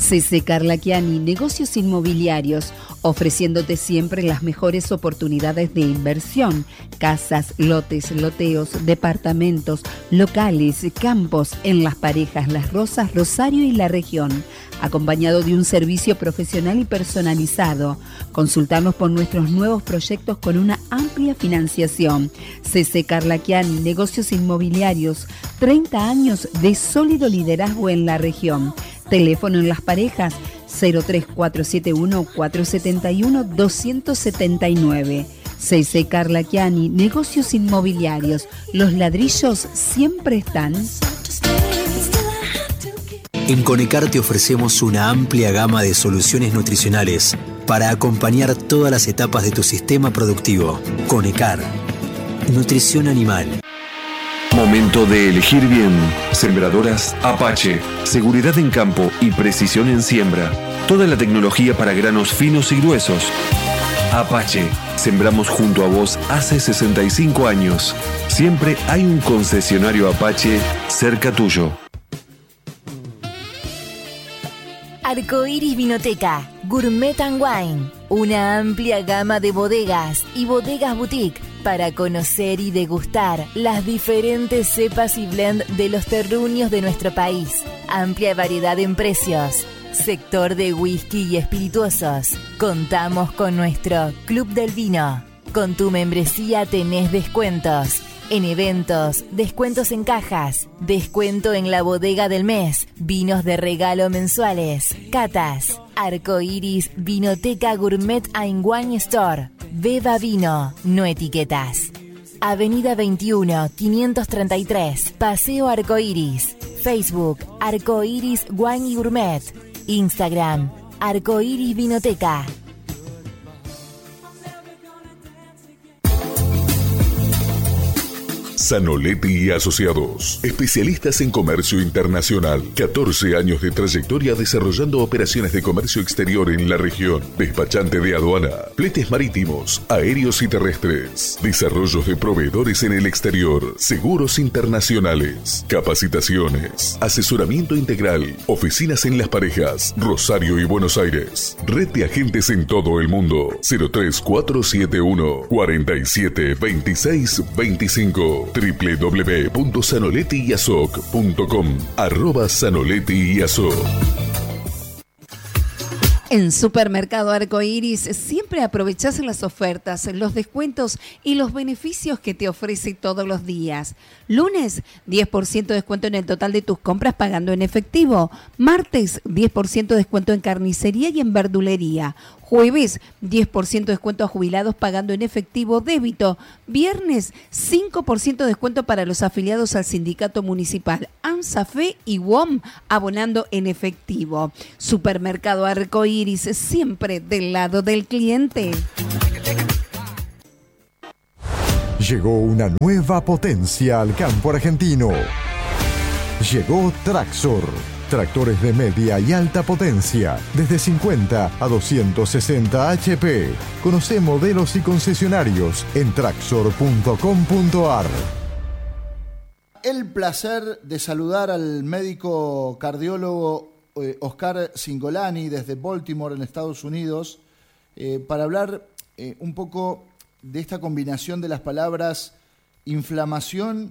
CC Carlaquiani, negocios inmobiliarios, ofreciéndote siempre las mejores oportunidades de inversión, casas, lotes, loteos, departamentos, locales, campos en Las Parejas, Las Rosas, Rosario y la región, acompañado de un servicio profesional y personalizado. Consultarnos por nuestros nuevos proyectos con una amplia financiación. CC Carlaquiani, negocios inmobiliarios, 30 años de sólido liderazgo en la región. Teléfono en Las Parejas 03471 471 279. CC Carlaquiani, negocios inmobiliarios. Los ladrillos siempre están. En Conecar te ofrecemos una amplia gama de soluciones nutricionales para acompañar todas las etapas de tu sistema productivo. Conecar, nutrición animal. Momento de elegir bien. Sembradoras Apache. Seguridad en campo y precisión en siembra. Toda la tecnología para granos finos y gruesos. Apache. Sembramos junto a vos hace 65 años. Siempre hay un concesionario Apache cerca tuyo. Arcoiris Vinoteca, Gourmet and Wine, una amplia gama de bodegas y bodegas boutique para conocer y degustar las diferentes cepas y blend de los terruños de nuestro país. Amplia variedad en precios. Sector de whisky y espirituosos. Contamos con nuestro Club del Vino. Con tu membresía tenés descuentos. En eventos, descuentos en cajas, descuento en la bodega del mes, vinos de regalo mensuales, catas, Arcoiris Vinoteca Gourmet and Wine Store. Beba vino, no etiquetas. Avenida 21, 533, Paseo Arcoiris. Facebook, Arcoiris Wine y Gourmet. Instagram, Arcoiris Vinoteca. Zanoletti y Asociados, especialistas en comercio internacional, 14 años de trayectoria desarrollando operaciones de comercio exterior en la región, despachante de aduana, fletes marítimos, aéreos y terrestres, desarrollos de proveedores en el exterior, seguros internacionales, capacitaciones, asesoramiento integral, oficinas en Las Parejas, Rosario y Buenos Aires, red de agentes en todo el mundo, 03471 47 26 25. www.zanolettiyasoc.com @Zanoletti-Yasoc. En Supermercado Arcoiris siempre aprovechás las ofertas, los descuentos y los beneficios que te ofrece todos los días. Lunes, 10% de descuento en el total de tus compras pagando en efectivo. Martes, 10% de descuento en carnicería y en verdulería. Jueves, 10% de descuento a jubilados pagando en efectivo débito. Viernes, 5% de descuento para los afiliados al sindicato municipal ANSAFE y WOM abonando en efectivo. Supermercado Arcoiris, siempre del lado del cliente. Llegó una nueva potencia al campo argentino. Llegó Traxor. Tractores de media y alta potencia, desde 50 a 260 HP. Conoce modelos y concesionarios en traxor.com.ar. El placer de saludar al médico cardiólogo Oscar Cingolani desde Baltimore, en Estados Unidos, para hablar un poco de esta combinación de las palabras inflamación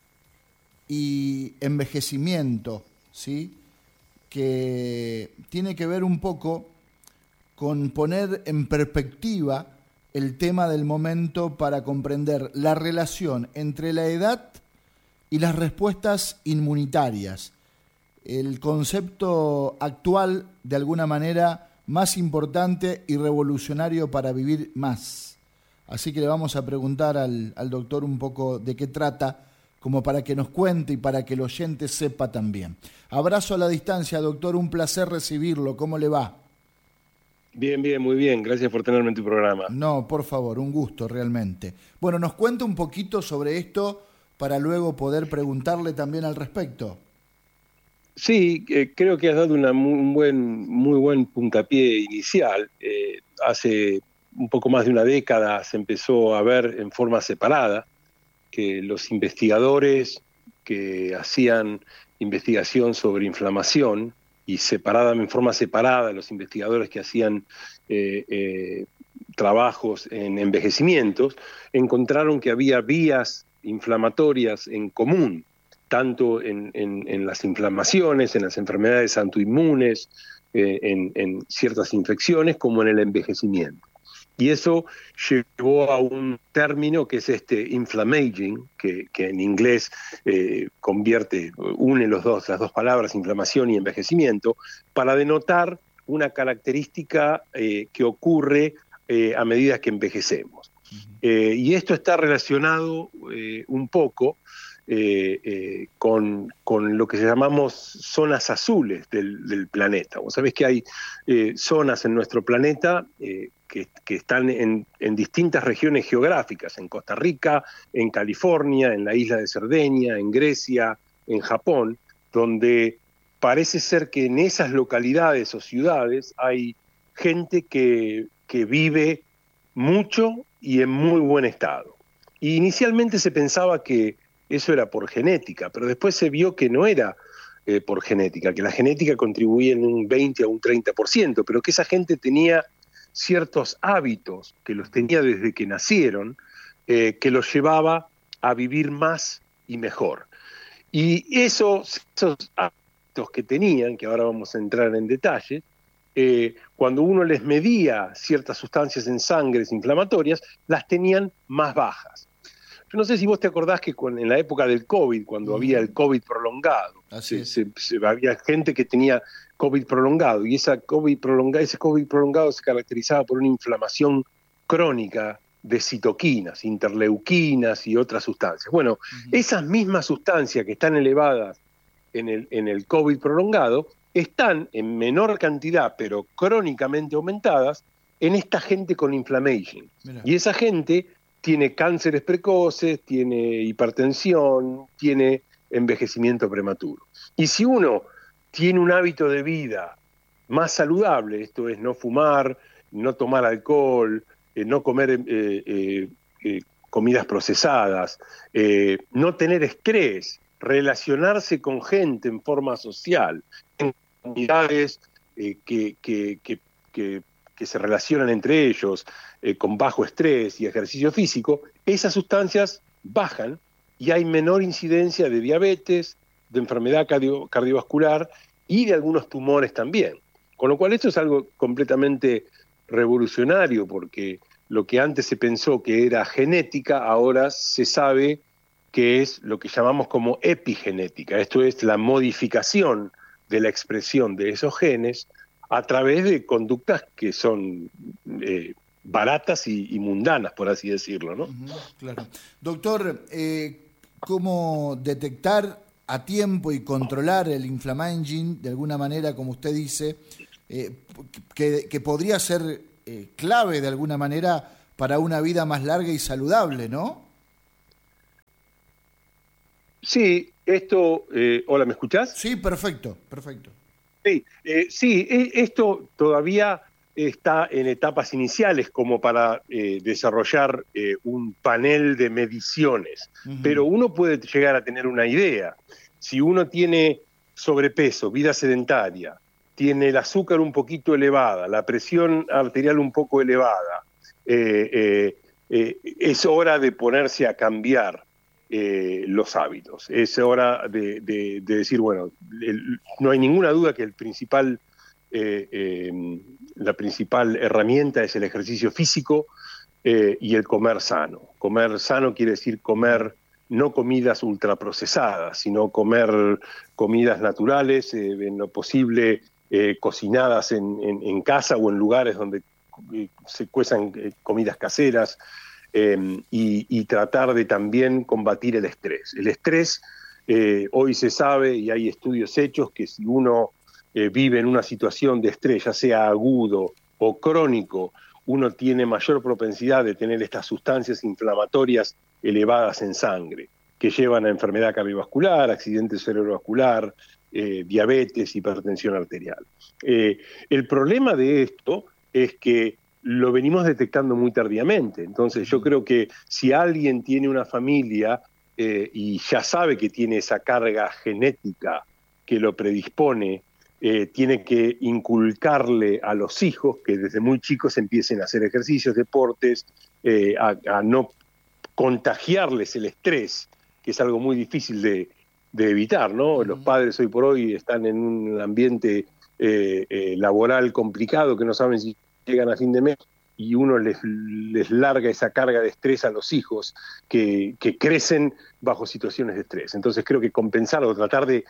y envejecimiento, ¿sí? Que tiene que ver un poco con poner en perspectiva el tema del momento para comprender la relación entre la edad y las respuestas inmunitarias. El concepto actual, de alguna manera, más importante y revolucionario para vivir más. Así que le vamos a preguntar al doctor un poco de qué trata, como para que nos cuente y para que el oyente sepa también. Abrazo a la distancia, doctor, un placer recibirlo. ¿Cómo le va? Bien, muy bien. Gracias por tenerme en tu programa. No, por favor, un gusto realmente. Bueno, nos cuenta un poquito sobre esto para luego poder preguntarle también al respecto. Sí, creo que has dado muy buen puntapié inicial. Hace un poco más de una década se empezó a ver en forma separada que los investigadores que hacían investigación sobre inflamación en forma separada los investigadores que hacían trabajos en envejecimientos, encontraron que había vías inflamatorias en común, tanto en las inflamaciones, en las enfermedades autoinmunes, en ciertas infecciones, como en el envejecimiento. Y eso llevó a un término que es inflammaging, que en inglés une las dos palabras, inflamación y envejecimiento, para denotar una característica que ocurre a medida que envejecemos. Y esto está relacionado un poco con lo que llamamos zonas azules del planeta. Vos sabés que hay zonas en nuestro planeta que están en distintas regiones geográficas, en Costa Rica, en California, en la isla de Cerdeña, en Grecia, en Japón, donde parece ser que en esas localidades o ciudades hay gente que vive mucho y en muy buen estado. Y inicialmente se pensaba que eso era por genética, pero después se vio que no era por genética, que la genética contribuía en un 20 a un 30%, pero que esa gente tenía ciertos hábitos, que los tenía desde que nacieron, que los llevaba a vivir más y mejor. Y esos hábitos que tenían, que ahora vamos a entrar en detalle, cuando uno les medía ciertas sustancias en sangres inflamatorias, las tenían más bajas. Yo no sé si vos te acordás que en la época del COVID, cuando había el COVID prolongado, había gente que tenía COVID prolongado, y ese COVID prolongado se caracterizaba por una inflamación crónica de citoquinas, interleuquinas y otras sustancias. Bueno, esas mismas sustancias que están elevadas en el COVID prolongado están en menor cantidad, pero crónicamente aumentadas, en esta gente con inflammation. Mirá. Y esa gente tiene cánceres precoces, tiene hipertensión, tiene envejecimiento prematuro. Y si uno tiene un hábito de vida más saludable, esto es no fumar, no tomar alcohol, no comer comidas procesadas, no tener estrés, relacionarse con gente en forma social, en comunidades que se relacionan entre ellos, con bajo estrés y ejercicio físico, esas sustancias bajan y hay menor incidencia de diabetes, de enfermedad cardiovascular y de algunos tumores también. Con lo cual esto es algo completamente revolucionario, porque lo que antes se pensó que era genética, ahora se sabe que es lo que llamamos como epigenética. Esto es la modificación de la expresión de esos genes a través de conductas que son baratas y mundanas, por así decirlo, ¿no? Claro. Doctor, ¿cómo detectar a tiempo y controlar el inflammaging, de alguna manera, como usted dice, que podría ser clave de alguna manera para una vida más larga y saludable, ¿no? Sí, esto... hola, ¿me escuchás? Sí, perfecto. Sí, esto todavía está en etapas iniciales como para desarrollar un panel de mediciones, pero uno puede llegar a tener una idea. Si uno tiene sobrepeso, vida sedentaria, tiene el azúcar un poquito elevada, la presión arterial un poco elevada, es hora de ponerse a cambiar los hábitos. Es hora de decir, bueno, no hay ninguna duda que la principal herramienta es el ejercicio físico y el comer sano. Comer sano quiere decir comer no comidas ultraprocesadas, sino comer comidas naturales, en lo posible cocinadas en casa o en lugares donde se cuezan comidas caseras, y tratar de también combatir el estrés. El estrés, hoy se sabe y hay estudios hechos que si uno vive en una situación de estrés, ya sea agudo o crónico, uno tiene mayor propensidad de tener estas sustancias inflamatorias elevadas en sangre, que llevan a enfermedad cardiovascular, accidente cerebrovascular, diabetes, hipertensión arterial. El problema de esto es que lo venimos detectando muy tardíamente. Entonces yo creo que si alguien tiene una familia y ya sabe que tiene esa carga genética que lo predispone tiene que inculcarle a los hijos que desde muy chicos empiecen a hacer ejercicios, deportes, a no contagiarles el estrés, que es algo muy difícil de evitar, ¿no? Los padres hoy por hoy están en un ambiente laboral complicado, que no saben si llegan a fin de mes, y uno les larga esa carga de estrés a los hijos que crecen bajo situaciones de estrés. Entonces creo que compensarlo, tratar de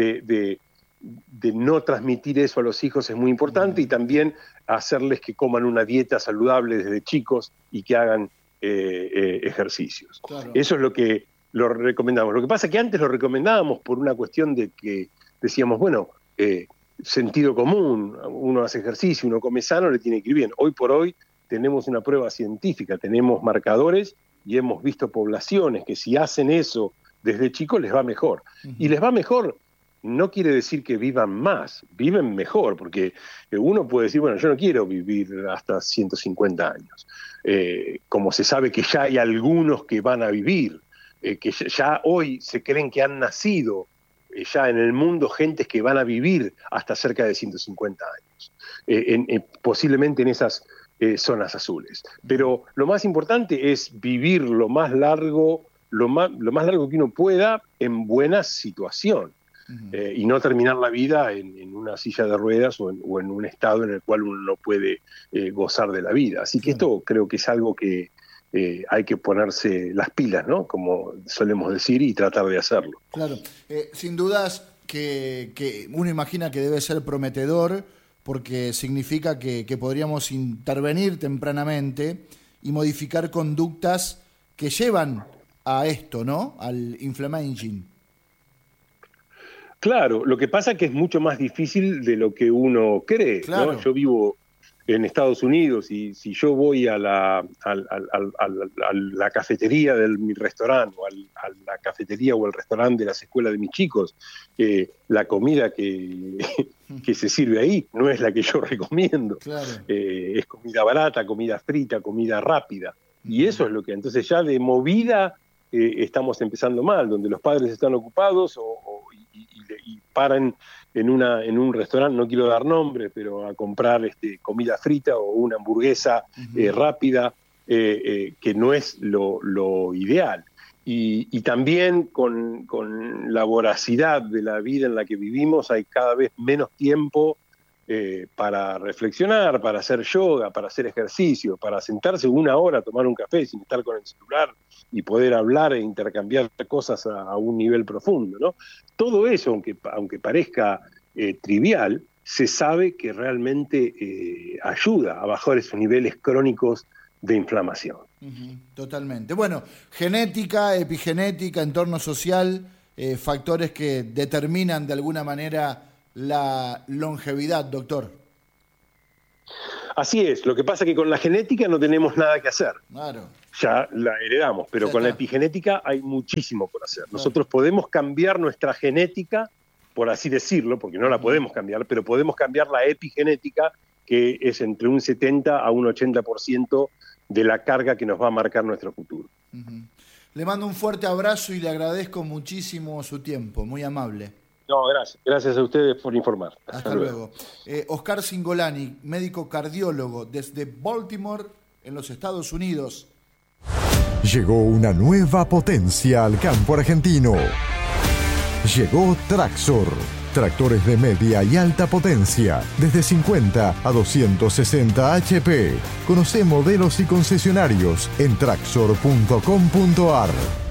no transmitir eso a los hijos es muy importante, y también hacerles que coman una dieta saludable desde chicos y que hagan ejercicios. Claro. Eso es lo que lo recomendamos. Lo que pasa es que antes lo recomendábamos por una cuestión de que decíamos, bueno, sentido común, uno hace ejercicio, uno come sano, le tiene que ir bien. Hoy por hoy tenemos una prueba científica, tenemos marcadores y hemos visto poblaciones que si hacen eso desde chicos les va mejor. Y les va mejor no quiere decir que vivan más, viven mejor, porque uno puede decir, bueno, yo no quiero vivir hasta 150 años. Como se sabe que ya hay algunos que van a vivir, que ya hoy se creen que han nacido ya en el mundo gentes que van a vivir hasta cerca de 150 años, posiblemente en esas zonas azules. Pero lo más importante es vivir lo más largo que uno pueda en buena situación. Y no terminar la vida en una silla de ruedas o en un estado en el cual uno no puede gozar de la vida. Así que esto creo que es algo que hay que ponerse las pilas, ¿no? Como solemos decir, y tratar de hacerlo. Claro, sin dudas que uno imagina que debe ser prometedor, porque significa que podríamos intervenir tempranamente y modificar conductas que llevan a esto, ¿no? Al inflammaging. Claro, lo que pasa es que es mucho más difícil de lo que uno cree, claro, ¿no? Yo vivo en Estados Unidos y si yo voy a la cafetería de mi restaurante o a la cafetería o el restaurante de las escuelas de mis chicos, la comida que se sirve ahí no es la que yo recomiendo. Claro. Es comida barata, comida frita, comida rápida. Y eso es lo que, entonces ya de movida estamos empezando mal, donde los padres están ocupados y paran en un restaurante, no quiero dar nombre, pero a comprar comida frita o una hamburguesa rápida, que no es lo ideal. Y también con la voracidad de la vida en la que vivimos hay cada vez menos tiempo para reflexionar, para hacer yoga, para hacer ejercicio, para sentarse una hora a tomar un café sin estar con el celular y poder hablar e intercambiar cosas a un nivel profundo, ¿no? Todo eso, aunque parezca trivial, se sabe que realmente ayuda a bajar esos niveles crónicos de inflamación. Totalmente. Bueno, genética, epigenética, entorno social, factores que determinan de alguna manera la longevidad, doctor. Así es, lo que pasa es que con la genética no tenemos nada que hacer. Claro. Ya la heredamos, pero ya con la epigenética hay muchísimo por hacer. Claro. Nosotros podemos cambiar nuestra genética, por así decirlo, porque no la podemos cambiar, pero podemos cambiar la epigenética, que es entre un 70 a un 80% de la carga que nos va a marcar nuestro futuro. Le mando un fuerte abrazo y le agradezco muchísimo su tiempo, muy amable. No, gracias. Gracias a ustedes por informar. Hasta luego. Oscar Cingolani, médico cardiólogo desde Baltimore, en los Estados Unidos. Llegó una nueva potencia al campo argentino. Llegó Traxor. Tractores de media y alta potencia, desde 50 a 260 HP. Conoce modelos y concesionarios en traxor.com.ar.